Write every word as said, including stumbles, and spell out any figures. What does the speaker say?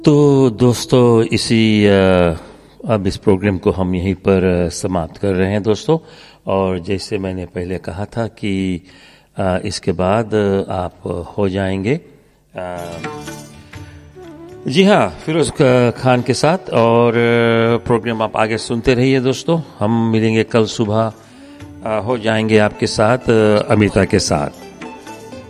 तो दोस्तों इसी अ, अब इस प्रोग्राम को हम यहीं पर अ, समाप्त कर रहे हैं दोस्तों। और जैसे मैंने पहले कहा था कि अ, इसके बाद अ, आप हो जाएंगे अ, जी हाँ फिरोज ख- खान के साथ। और अ, प्रोग्राम आप आगे सुनते रहिए दोस्तों। हम मिलेंगे कल सुबह, अ, हो जाएंगे आपके साथ अ, अमिता के साथ।